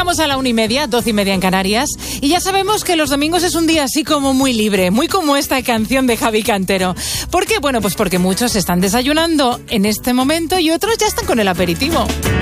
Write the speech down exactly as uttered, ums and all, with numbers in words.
Llegamos a la una y media, doce y media en Canarias, y ya sabemos que los domingos es un día así como muy libre, muy como esta canción de Javi Cantero. ¿Por qué? Bueno, pues porque muchos están desayunando en este momento y otros ya están con el aperitivo.